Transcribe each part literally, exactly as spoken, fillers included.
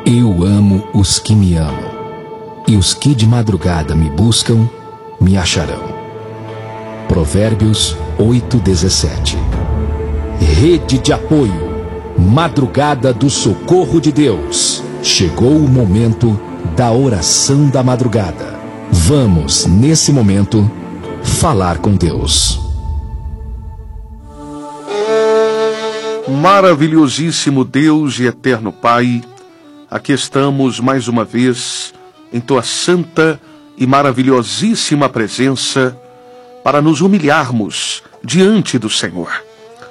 Eu amo os que me amam, e os que de madrugada me buscam, me acharão. Provérbios oito, dezessete. Rede de apoio, madrugada do socorro de Deus. Chegou o momento da oração da madrugada. Vamos, nesse momento, falar com Deus. Maravilhosíssimo Deus e eterno Pai, aqui estamos mais uma vez em Tua santa e maravilhosíssima presença para nos humilharmos diante do Senhor.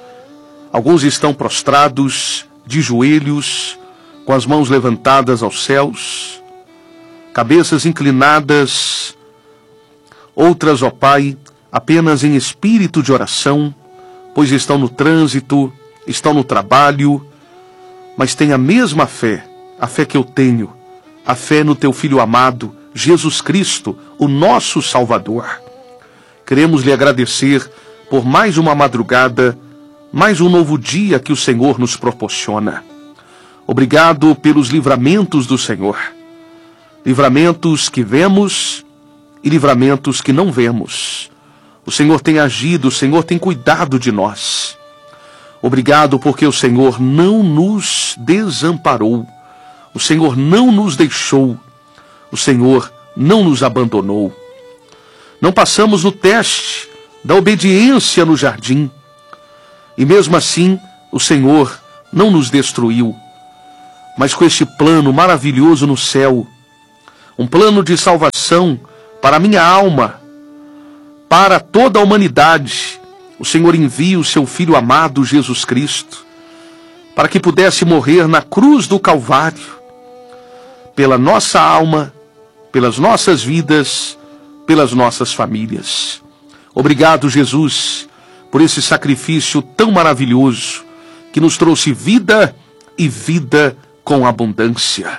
Alguns estão prostrados, de joelhos, com as mãos levantadas aos céus, cabeças inclinadas, outras, ó Pai, apenas em espírito de oração, pois estão no trânsito, estão no trabalho, mas têm a mesma fé, a fé que eu tenho, a fé no Teu Filho amado, Jesus Cristo, o nosso Salvador. Queremos lhe agradecer por mais uma madrugada, mais um novo dia que o Senhor nos proporciona. Obrigado pelos livramentos do Senhor. Livramentos que vemos e livramentos que não vemos. O Senhor tem agido, o Senhor tem cuidado de nós. Obrigado porque o Senhor não nos desamparou. O Senhor não nos deixou. O Senhor não nos abandonou. Não passamos no teste da obediência no jardim. E mesmo assim, o Senhor não nos destruiu. Mas com este plano maravilhoso no céu, um plano de salvação para a minha alma, para toda a humanidade, o Senhor envia o Seu Filho amado, Jesus Cristo, para que pudesse morrer na cruz do Calvário, pela nossa alma, pelas nossas vidas, pelas nossas famílias. Obrigado, Jesus, por esse sacrifício tão maravilhoso, que nos trouxe vida e vida com abundância.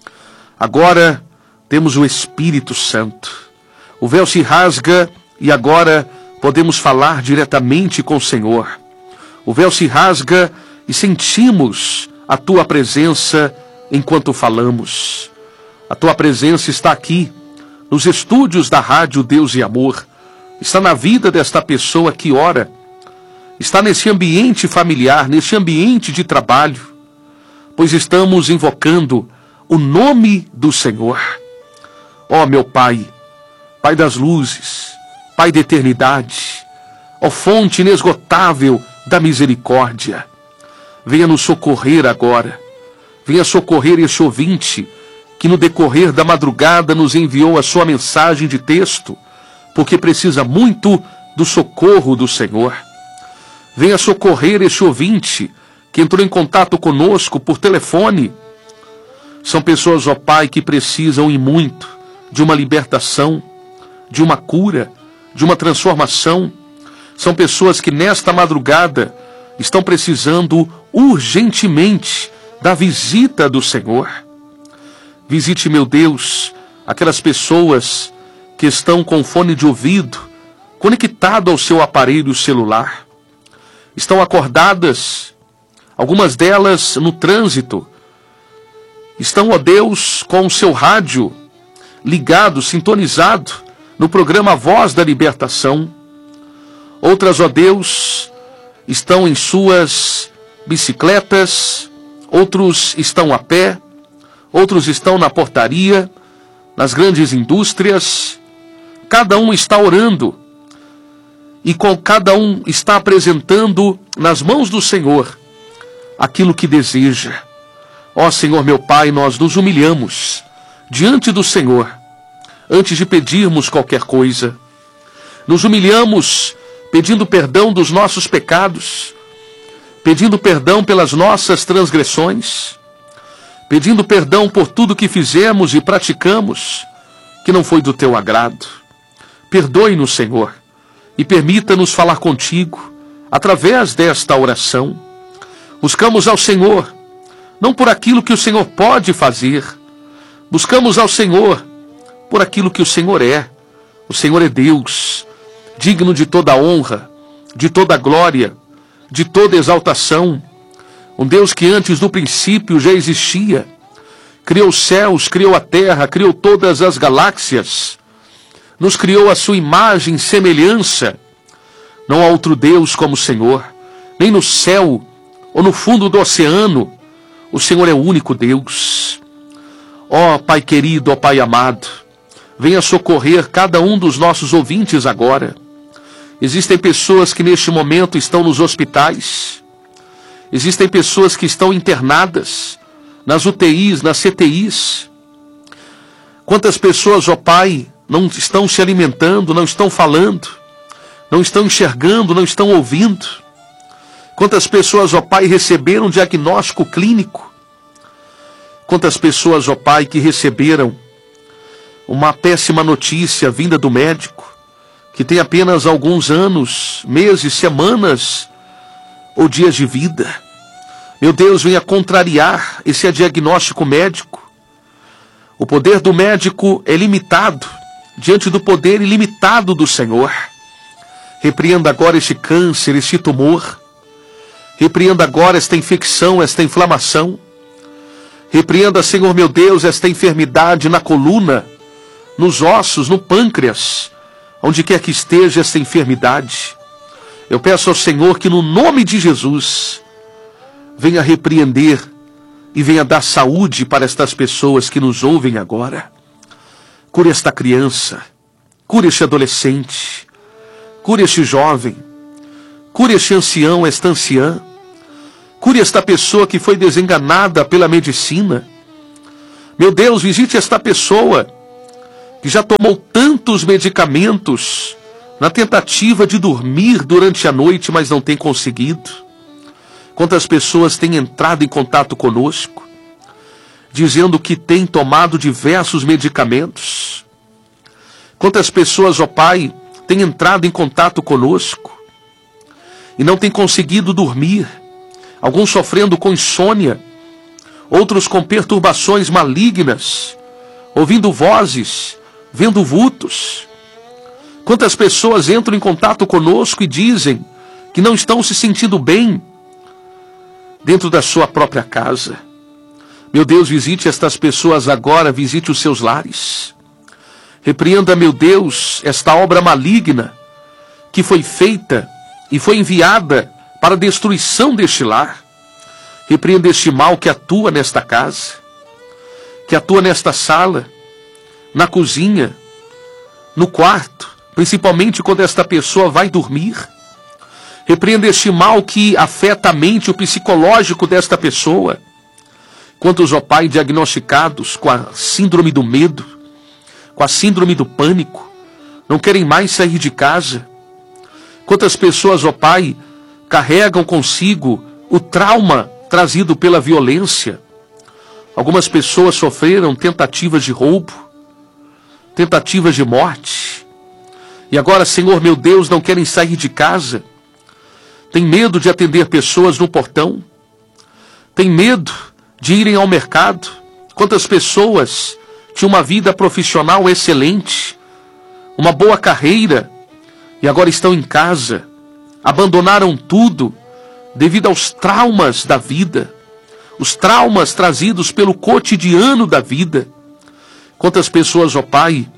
Agora temos o Espírito Santo. O véu se rasga e agora podemos falar diretamente com o Senhor. O véu se rasga e sentimos a Tua presença enquanto falamos. A Tua presença está aqui, nos estúdios da Rádio Deus e Amor. Está na vida desta pessoa que ora. Está nesse ambiente familiar, nesse ambiente de trabalho. Pois estamos invocando o nome do Senhor. Ó meu Pai, Pai das luzes, Pai da eternidade, ó fonte inesgotável da misericórdia, venha nos socorrer agora, venha socorrer este ouvinte que no decorrer da madrugada nos enviou a sua mensagem de texto, porque precisa muito do socorro do Senhor. Venha socorrer este ouvinte que entrou em contato conosco por telefone. São pessoas, ó Pai, que precisam e muito de uma libertação, de uma cura, de uma transformação. São pessoas que nesta madrugada estão precisando urgentemente da visita do Senhor. Visite, meu Deus, aquelas pessoas que estão com fone de ouvido conectado ao seu aparelho celular. Estão acordadas, algumas delas no trânsito. Estão, ó Deus, com o seu rádio ligado, sintonizado no programa Voz da Libertação. Outras, ó Deus, estão em suas bicicletas, outros estão a pé, outros estão na portaria, nas grandes indústrias. Cada um está orando e com cada um está apresentando nas mãos do Senhor aquilo que deseja. Ó Senhor meu Pai, nós nos humilhamos diante do Senhor antes de pedirmos qualquer coisa. Nos humilhamos pedindo perdão dos nossos pecados, pedindo perdão pelas nossas transgressões, pedindo perdão por tudo que fizemos e praticamos que não foi do Teu agrado. Perdoe-nos, Senhor, e permita-nos falar contigo através desta oração. Buscamos ao Senhor, não por aquilo que o Senhor pode fazer, buscamos ao Senhor por aquilo que o Senhor é. O Senhor é Deus, digno de toda honra, de toda glória, de toda exaltação. Um Deus que antes do princípio já existia, criou os céus, criou a terra, criou todas as galáxias, nos criou a sua imagem e semelhança. Não há outro Deus como o Senhor, nem no céu ou no fundo do oceano. O Senhor é o único Deus. Ó Pai querido, ó Pai amado, venha socorrer cada um dos nossos ouvintes agora. Existem pessoas que neste momento estão nos hospitais. Existem pessoas que estão internadas nas U T Is, nas C T Is. Quantas pessoas, ó Pai, não estão se alimentando, não estão falando, não estão enxergando, não estão ouvindo. Quantas pessoas, ó Pai, receberam diagnóstico clínico. Quantas pessoas, ó Pai, que receberam uma péssima notícia vinda do médico, que tem apenas alguns anos, meses, semanas ou dias de vida. Meu Deus, venha contrariar esse diagnóstico médico. O poder do médico é limitado diante do poder ilimitado do Senhor. Repreenda agora este câncer, este tumor. Repreenda agora esta infecção, esta inflamação. Repreenda, Senhor meu Deus, esta enfermidade na coluna, nos ossos, no pâncreas, onde quer que esteja esta enfermidade. Eu peço ao Senhor que no nome de Jesus venha repreender e venha dar saúde para estas pessoas que nos ouvem agora. Cure esta criança, cure este adolescente, cure este jovem, cure este ancião, esta anciã, cure esta pessoa que foi desenganada pela medicina. Meu Deus, visite esta pessoa que já tomou tantos medicamentos na tentativa de dormir durante a noite, mas não tem conseguido. Quantas pessoas têm entrado em contato conosco, dizendo que têm tomado diversos medicamentos. Quantas pessoas, ó Pai, têm entrado em contato conosco e não têm conseguido dormir. Alguns sofrendo com insônia, outros com perturbações malignas, ouvindo vozes, vendo vultos. Quantas pessoas entram em contato conosco e dizem que não estão se sentindo bem dentro da sua própria casa. Meu Deus, visite estas pessoas agora, visite os seus lares. Repreenda, meu Deus, esta obra maligna que foi feita e foi enviada para a destruição deste lar. Repreenda este mal que atua nesta casa, que atua nesta sala, na cozinha, no quarto, principalmente quando esta pessoa vai dormir. Repreenda este mal que afeta a mente, o psicológico desta pessoa. Quantos, ó Pai, diagnosticados com a síndrome do medo, com a síndrome do pânico, não querem mais sair de casa. Quantas pessoas, ó Pai, carregam consigo o trauma trazido pela violência. Algumas pessoas sofreram tentativas de roubo, tentativas de morte. E agora, Senhor meu Deus, não querem sair de casa. Tem medo de atender pessoas no portão. Tem medo de irem ao mercado. Quantas pessoas tinham uma vida profissional excelente, uma boa carreira, e agora estão em casa, abandonaram tudo devido aos traumas da vida, os traumas trazidos pelo cotidiano da vida. Quantas pessoas, ó Pai,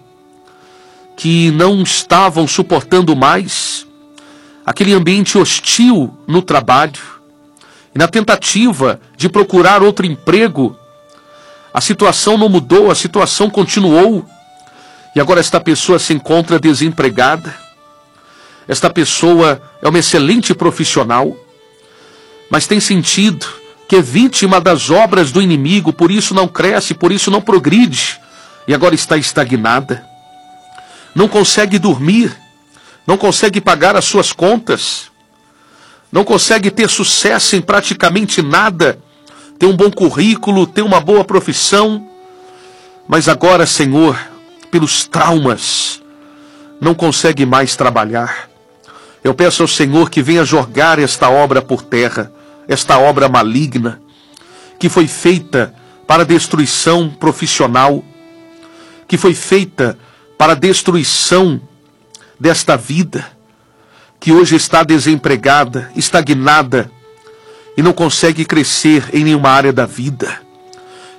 que não estavam suportando mais aquele ambiente hostil no trabalho, e na tentativa de procurar outro emprego, a situação não mudou, a situação continuou, e agora esta pessoa se encontra desempregada. Esta pessoa é uma excelente profissional, mas tem sentido que é vítima das obras do inimigo, por isso não cresce, por isso não progride, e agora está estagnada. Não consegue dormir, não consegue pagar as suas contas, não consegue ter sucesso em praticamente nada, tem um bom currículo, tem uma boa profissão, mas agora, Senhor, pelos traumas, não consegue mais trabalhar. Eu peço ao Senhor que venha jogar esta obra por terra, esta obra maligna, que foi feita para destruição profissional, que foi feita para a destruição desta vida, que hoje está desempregada, estagnada, e não consegue crescer em nenhuma área da vida.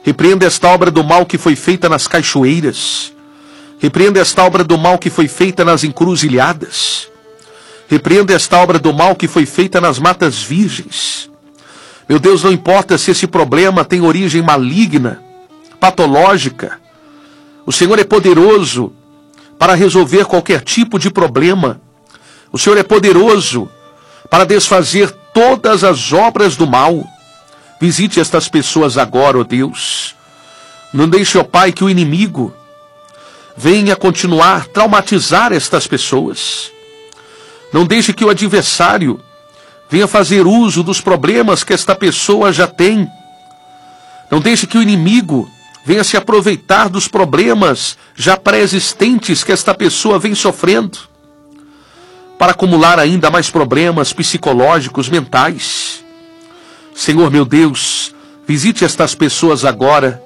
Repreenda esta obra do mal que foi feita nas cachoeiras. Repreenda esta obra do mal que foi feita nas encruzilhadas. Repreenda esta obra do mal que foi feita nas matas virgens. Meu Deus, não importa se esse problema tem origem maligna, patológica. O Senhor é poderoso para resolver qualquer tipo de problema. O Senhor é poderoso para desfazer todas as obras do mal. Visite estas pessoas agora, ó Deus. Não deixe, ó Pai, que o inimigo venha continuar a traumatizar estas pessoas. Não deixe que o adversário venha fazer uso dos problemas que esta pessoa já tem. Não deixe que o inimigo venha se aproveitar dos problemas já pré-existentes que esta pessoa vem sofrendo, para acumular ainda mais problemas psicológicos, mentais. Senhor meu Deus, visite estas pessoas agora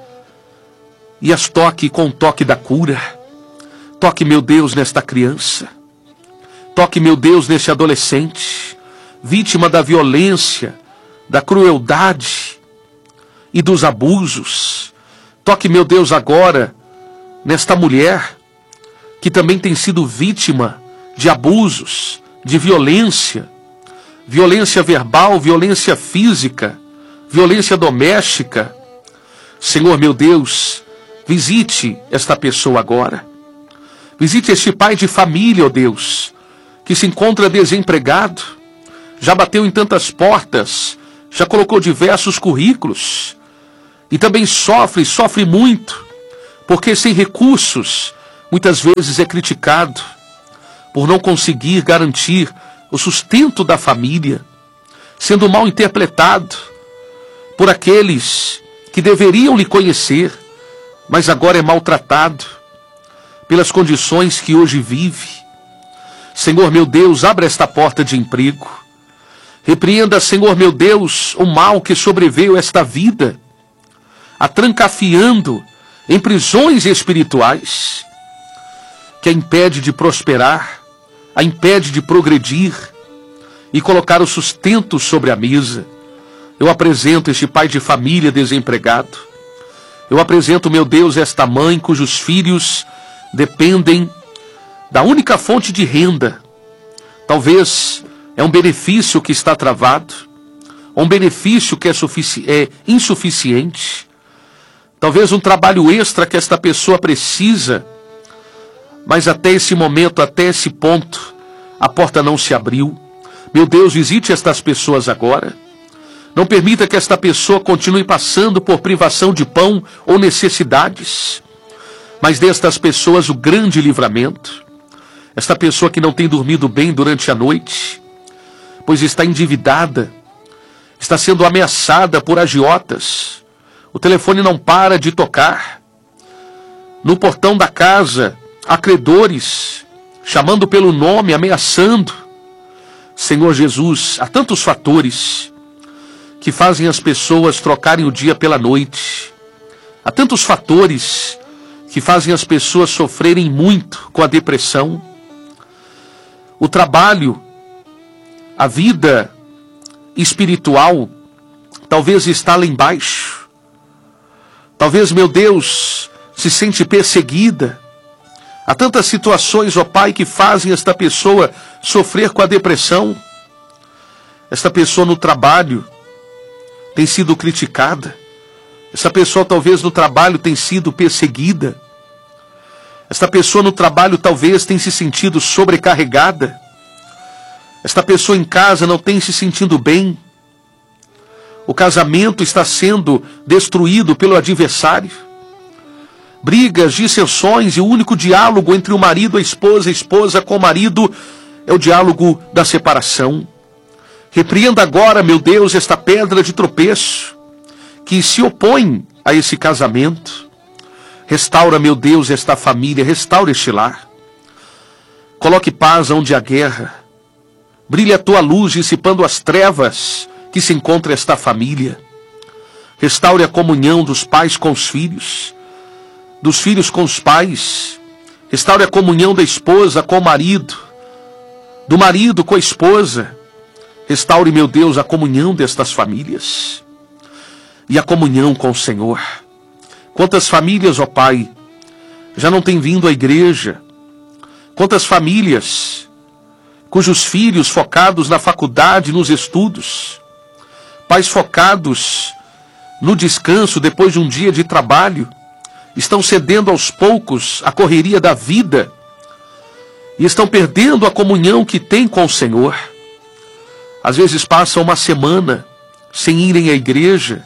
e as toque com o toque da cura. Toque, meu Deus, nesta criança. Toque, meu Deus, neste adolescente, vítima da violência, da crueldade e dos abusos. Toque, meu Deus, agora nesta mulher que também tem sido vítima de abusos, de violência, violência verbal, violência física, violência doméstica. Senhor meu Deus, visite esta pessoa agora. Visite este pai de família, ó Deus, que se encontra desempregado, já bateu em tantas portas, já colocou diversos currículos, e também sofre, sofre muito, porque sem recursos, muitas vezes é criticado, por não conseguir garantir o sustento da família, sendo mal interpretado por aqueles que deveriam lhe conhecer, mas agora é maltratado pelas condições que hoje vive. Senhor meu Deus, abra esta porta de emprego. Repreenda, Senhor meu Deus, o mal que sobreveio a esta vida, a trancafiando em prisões espirituais, que a impede de prosperar, a impede de progredir e colocar o sustento sobre a mesa. Eu apresento este pai de família desempregado. Eu apresento, meu Deus, esta mãe cujos filhos dependem da única fonte de renda. Talvez é um benefício que está travado, um benefício que é, sufici- é insuficiente, talvez um trabalho extra que esta pessoa precisa, mas até esse momento, até esse ponto, a porta não se abriu. Meu Deus, visite estas pessoas agora. Não permita que esta pessoa continue passando por privação de pão ou necessidades, mas dê a estas pessoas o grande livramento. Esta pessoa que não tem dormido bem durante a noite, pois está endividada, está sendo ameaçada por agiotas, o telefone não para de tocar, no portão da casa, há credores chamando pelo nome, ameaçando. Senhor Jesus, há tantos fatores que fazem as pessoas trocarem o dia pela noite. Há tantos fatores que fazem as pessoas sofrerem muito com a depressão. O trabalho, a vida espiritual, talvez está lá embaixo. Talvez, meu Deus, se sente perseguida. Há tantas situações, ó Pai, que fazem esta pessoa sofrer com a depressão. Esta pessoa no trabalho tem sido criticada. Essa pessoa talvez no trabalho tem sido perseguida. Esta pessoa no trabalho talvez tenha se sentido sobrecarregada. Esta pessoa em casa não tem se sentindo bem. O casamento está sendo destruído pelo adversário. Brigas, dissensões, e o único diálogo entre o marido e a esposa, a esposa com o marido, é o diálogo da separação. Repreenda agora, meu Deus, esta pedra de tropeço que se opõe a esse casamento. Restaura, meu Deus, esta família, restaura este lar. Coloque paz onde há guerra. Brilhe a tua luz, dissipando as trevas que se encontra esta família. Restaure a comunhão dos pais com os filhos, dos filhos com os pais. Restaure a comunhão da esposa com o marido, do marido com a esposa. Restaure, meu Deus, a comunhão destas famílias e a comunhão com o Senhor. Quantas famílias, ó Pai, já não têm vindo à igreja? Quantas famílias cujos filhos focados na faculdade, nos estudos, pais focados no descanso depois de um dia de trabalho, estão cedendo aos poucos à correria da vida e estão perdendo a comunhão que têm com o Senhor. Às vezes passam uma semana sem irem à igreja.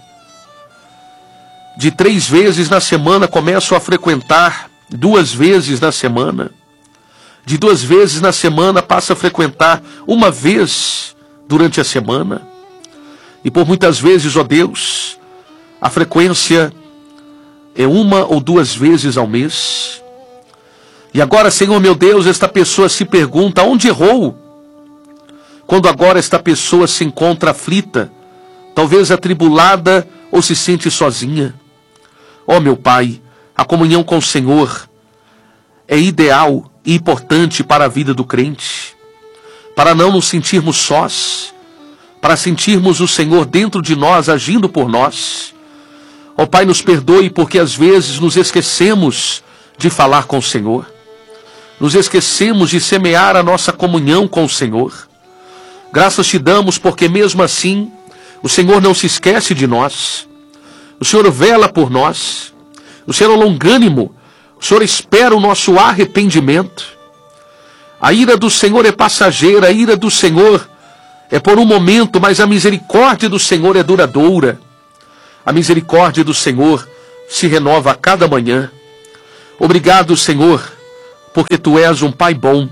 De três vezes na semana começam a frequentar duas vezes na semana. De duas vezes na semana passa a frequentar uma vez durante a semana. E por muitas vezes, ó Deus, a frequência é uma ou duas vezes ao mês. E agora, Senhor meu Deus, esta pessoa se pergunta onde errou, quando agora esta pessoa se encontra aflita, talvez atribulada ou se sente sozinha. Ó meu Pai, a comunhão com o Senhor é ideal e importante para a vida do crente, para não nos sentirmos sós, para sentirmos o Senhor dentro de nós, agindo por nós. Ó Pai, nos perdoe porque às vezes nos esquecemos de falar com o Senhor, nos esquecemos de semear a nossa comunhão com o Senhor. Graças te damos porque mesmo assim o Senhor não se esquece de nós. O Senhor vela por nós. O Senhor é longânimo. O Senhor espera o nosso arrependimento. A ira do Senhor é passageira. A ira do Senhor é por um momento, mas a misericórdia do Senhor é duradoura. A misericórdia do Senhor se renova a cada manhã. Obrigado, Senhor, porque Tu és um Pai bom.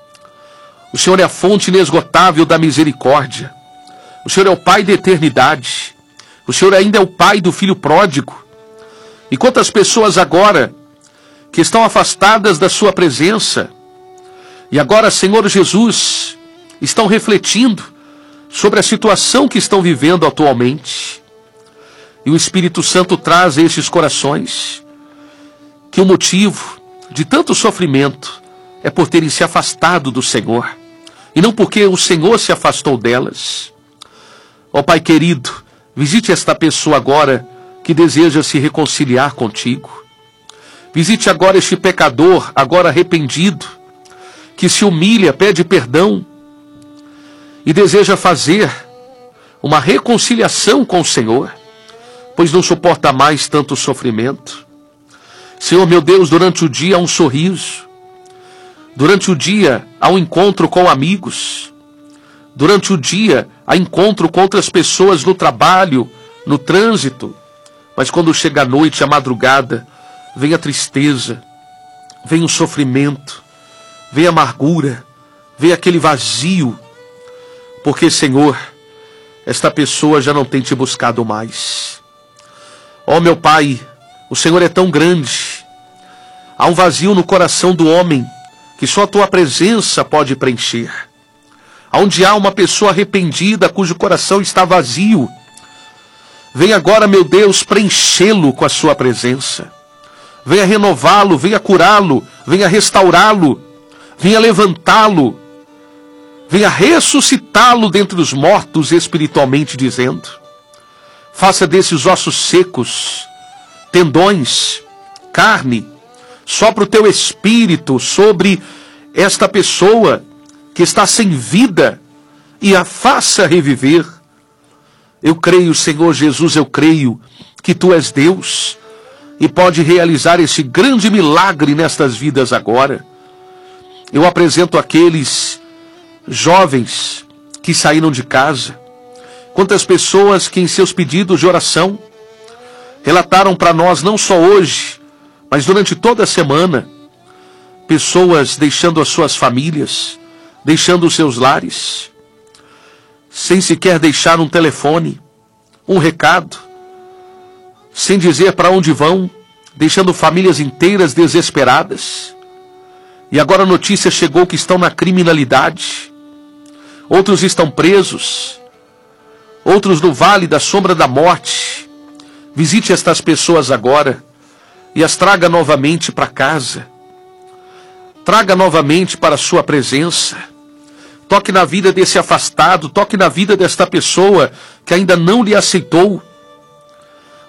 O Senhor é a fonte inesgotável da misericórdia. O Senhor é o Pai da eternidade. O Senhor ainda é o Pai do Filho pródigo. E quantas pessoas agora que estão afastadas da Sua presença, e agora, Senhor Jesus, estão refletindo sobre a situação que estão vivendo atualmente. E o Espírito Santo traz a esses corações que o motivo de tanto sofrimento é por terem se afastado do Senhor, e não porque o Senhor se afastou delas. Ó Pai querido, visite esta pessoa agora que deseja se reconciliar contigo. Visite agora este pecador, agora arrependido, que se humilha, pede perdão e deseja fazer uma reconciliação com o Senhor, pois não suporta mais tanto sofrimento. Senhor meu Deus, durante o dia há um sorriso, durante o dia há um encontro com amigos, durante o dia há encontro com outras pessoas no trabalho, no trânsito, mas quando chega a noite, a madrugada, vem a tristeza, vem o sofrimento, vem a amargura, vem aquele vazio, porque, Senhor, esta pessoa já não tem te buscado mais. Ó meu Pai, o Senhor é tão grande, há um vazio no coração do homem, que só a Tua presença pode preencher. Onde há uma pessoa arrependida, cujo coração está vazio, vem agora, meu Deus, preenchê-lo com a Sua presença. Venha renová-lo, venha curá-lo, venha restaurá-lo, venha levantá-lo, venha ressuscitá-lo dentre os mortos, espiritualmente dizendo. Faça desses ossos secos, tendões, carne, sopra o Teu Espírito sobre esta pessoa que está sem vida e a faça reviver. Eu creio, Senhor Jesus, eu creio que Tu és Deus e pode realizar esse grande milagre nestas vidas agora. Eu apresento aqueles jovens que saíram de casa. Quantas pessoas que em seus pedidos de oração relataram para nós, não só hoje, mas durante toda a semana, pessoas deixando as suas famílias, deixando os seus lares, sem sequer deixar um telefone, um recado, sem dizer para onde vão, deixando famílias inteiras desesperadas. E agora a notícia chegou que estão na criminalidade, outros estão presos, outros no vale da sombra da morte. Visite estas pessoas agora e as traga novamente para casa. Traga novamente para a Sua presença. Toque na vida desse afastado, toque na vida desta pessoa que ainda não lhe aceitou.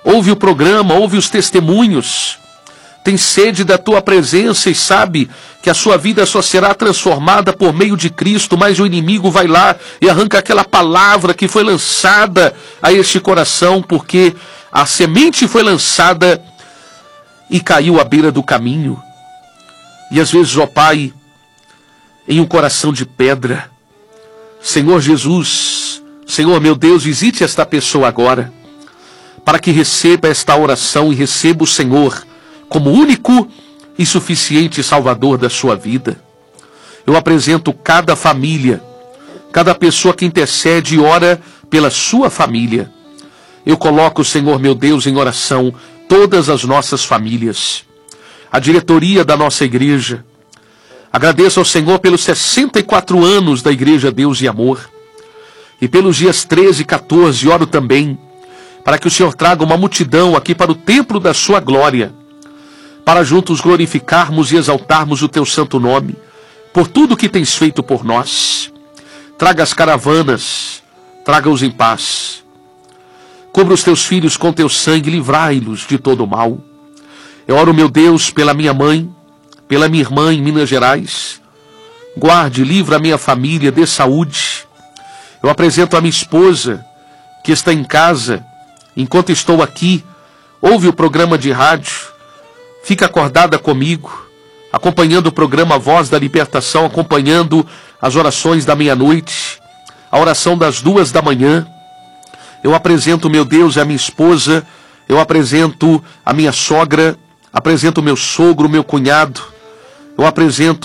ouve o programa, ouve os testemunhos, tem sede da tua presença e sabe que a sua vida só será transformada por meio de Cristo, mas o inimigo vai lá e arranca aquela palavra que foi lançada a este coração, porque a semente foi lançada e caiu à beira do caminho. E às vezes, ó Pai, em um coração de pedra, Senhor Jesus, Senhor meu Deus, visite esta pessoa agora, para que receba esta oração e receba o Senhor como único e suficiente Salvador da sua vida. Eu apresento cada família, cada pessoa que intercede e ora pela sua família. Eu coloco, Senhor meu Deus, em oração todas as nossas famílias, a diretoria da nossa igreja. Agradeço ao Senhor pelos sessenta e quatro anos da Igreja Deus e Amor, e pelos dias treze e quatorze, oro também para que o Senhor traga uma multidão aqui para o templo da sua glória, para juntos glorificarmos e exaltarmos o teu santo nome, por tudo que tens feito por nós. Traga as caravanas, traga-os em paz. Cubra os teus filhos com teu sangue, livrai-los de todo o mal. Eu oro, meu Deus, pela minha mãe, pela minha irmã em Minas Gerais. Guarde, livra a minha família, dê saúde. Eu apresento a minha esposa, que está em casa, enquanto estou aqui, ouve o programa de rádio, fica acordada comigo, acompanhando o programa Voz da Libertação, acompanhando as orações da meia-noite, a oração das duas da manhã. Eu apresento, meu Deus, a minha esposa, eu apresento a minha sogra, apresento o meu sogro, o meu cunhado, eu apresento